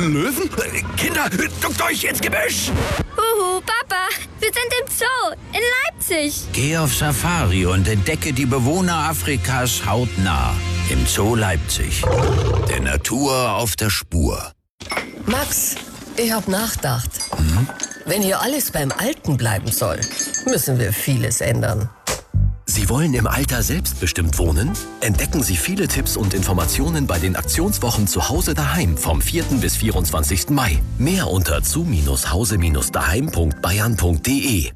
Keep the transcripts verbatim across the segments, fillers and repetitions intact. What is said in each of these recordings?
Löwen? Kinder, duckt euch ins Gebüsch! Huhu, Papa, wir sind im Zoo in Leipzig. Geh auf Safari und entdecke die Bewohner Afrikas hautnah im Zoo Leipzig. Der Natur auf der Spur. Max, ich hab nachgedacht. Hm? Wenn hier alles beim Alten bleiben soll, müssen wir vieles ändern. Sie wollen im Alter selbstbestimmt wohnen? Entdecken Sie viele Tipps und Informationen bei den Aktionswochen zu Hause daheim vom vierten bis vierundzwanzigsten Mai. Mehr unter zu Hause daheim punkt bayern punkt de.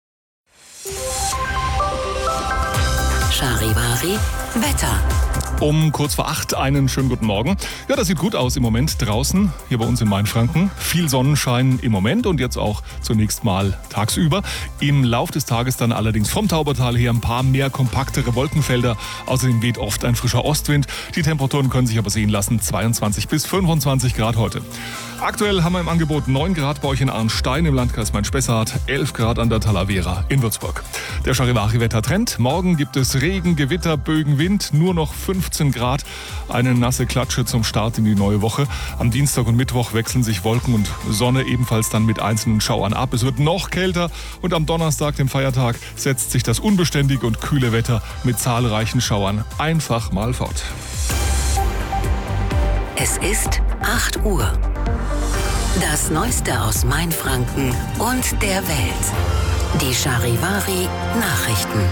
Charivari Wetter. Um kurz vor acht einen schönen guten Morgen. Ja, das sieht gut aus im Moment draußen, hier bei uns in Mainfranken. Viel Sonnenschein im Moment und jetzt auch zunächst mal tagsüber. Im Lauf des Tages dann allerdings vom Taubertal her ein paar mehr kompaktere Wolkenfelder. Außerdem weht oft ein frischer Ostwind. Die Temperaturen können sich aber sehen lassen, zweiundzwanzig bis fünfundzwanzig Grad heute. Aktuell haben wir im Angebot neun Grad bei euch in Arnstein im Landkreis Main-Spessart, elf Grad an der Talavera in Würzburg. Der Charivari-Wettertrend. Morgen gibt es Regen, Gewitter, Bögen, Wind, nur noch fünfzehn Grad. Eine nasse Klatsche zum Start in die neue Woche. Am Dienstag und Mittwoch wechseln sich Wolken und Sonne ebenfalls dann mit einzelnen Schauern ab. Es wird noch kälter und am Donnerstag, dem Feiertag, setzt sich das unbeständige und kühle Wetter mit zahlreichen Schauern einfach mal fort. Es ist acht Uhr. Das Neueste aus Mainfranken und der Welt. Die Charivari Nachrichten.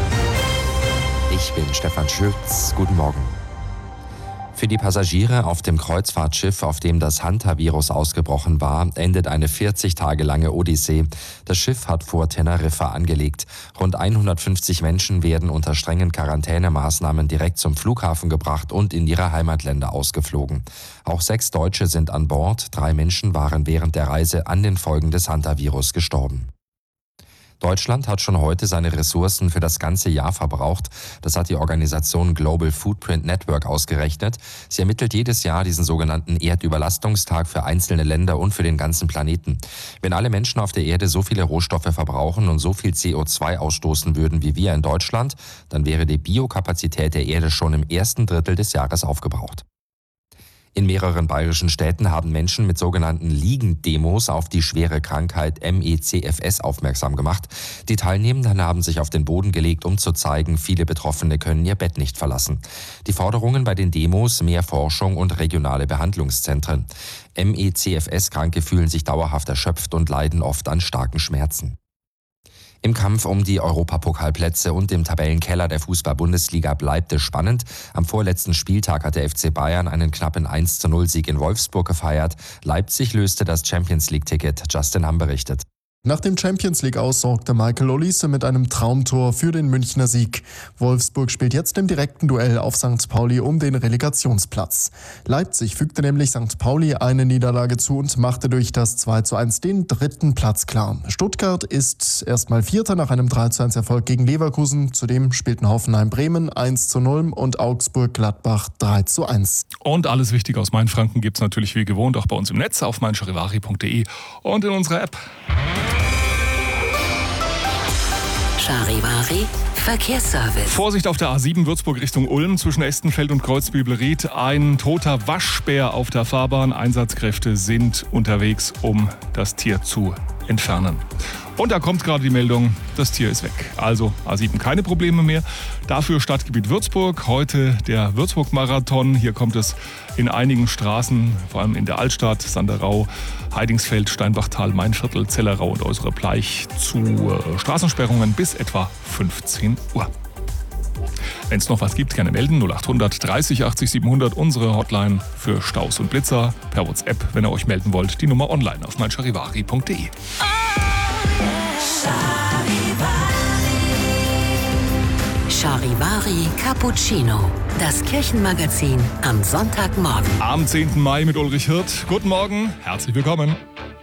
Ich bin Stefan Schütz. Guten Morgen. Für die Passagiere auf dem Kreuzfahrtschiff, auf dem das Hantavirus ausgebrochen war, endet eine vierzig Tage lange Odyssee. Das Schiff hat vor Teneriffa angelegt. Rund hundertfünfzig Menschen werden unter strengen Quarantänemaßnahmen direkt zum Flughafen gebracht und in ihre Heimatländer ausgeflogen. Auch sechs Deutsche sind an Bord. Drei Menschen waren während der Reise an den Folgen des Hantavirus gestorben. Deutschland hat schon heute seine Ressourcen für das ganze Jahr verbraucht. Das hat die Organisation Global Footprint Network ausgerechnet. Sie ermittelt jedes Jahr diesen sogenannten Erdüberlastungstag für einzelne Länder und für den ganzen Planeten. Wenn alle Menschen auf der Erde so viele Rohstoffe verbrauchen und so viel C O zwei ausstoßen würden wie wir in Deutschland, dann wäre die Biokapazität der Erde schon im ersten Drittel des Jahres aufgebraucht. In mehreren bayerischen Städten haben Menschen mit sogenannten Liegendemos auf die schwere Krankheit M E C F S aufmerksam gemacht. Die Teilnehmenden haben sich auf den Boden gelegt, um zu zeigen, viele Betroffene können ihr Bett nicht verlassen. Die Forderungen bei den Demos: mehr Forschung und regionale Behandlungszentren. M E C F S-Kranke fühlen sich dauerhaft erschöpft und leiden oft an starken Schmerzen. Im Kampf um die Europapokalplätze und im Tabellenkeller der Fußball-Bundesliga bleibt es spannend. Am vorletzten Spieltag hat der F C Bayern einen knappen eins zu null Sieg in Wolfsburg gefeiert. Leipzig löste das Champions-League-Ticket. Justin Hamm berichtet. Nach dem Champions-League-Aus sorgte Michael Olise mit einem Traumtor für den Münchner Sieg. Wolfsburg spielt jetzt im direkten Duell auf Sankt Pauli um den Relegationsplatz. Leipzig fügte nämlich Sankt Pauli eine Niederlage zu und machte durch das zwei zu eins den dritten Platz klar. Stuttgart ist erstmal Vierter nach einem drei zu eins Erfolg gegen Leverkusen. Zudem spielten Hoffenheim-Bremen eins zu null und Augsburg-Gladbach drei zu eins. Und alles Wichtige aus Mainfranken gibt es natürlich wie gewohnt auch bei uns im Netz auf mein charivari punkt de und in unserer App. Charivari Verkehrsservice. Vorsicht auf der A sieben Würzburg Richtung Ulm zwischen Estenfeld und Kreuzbübleried. Ein toter Waschbär auf der Fahrbahn. Einsatzkräfte sind unterwegs, um das Tier zu entfernen. Und da kommt gerade die Meldung, das Tier ist weg. Also A sieben keine Probleme mehr. Dafür Stadtgebiet Würzburg. Heute der Würzburg-Marathon. Hier kommt es in einigen Straßen, vor allem in der Altstadt, Sanderau, Heidingsfeld, Steinbachtal, Mainviertel, Zellerau und Äußere Bleich zu äh, Straßensperrungen bis etwa fünfzehn Uhr. Wenn es noch was gibt, gerne melden. null acht hundert dreißig achtzig siebenhundert, unsere Hotline für Staus und Blitzer. Per WhatsApp, wenn ihr euch melden wollt, die Nummer online auf mein charivari punkt de. Charivari Cappuccino, das Kirchenmagazin am Sonntagmorgen. Am zehnten Mai mit Ulrich Hirt. Guten Morgen, herzlich willkommen.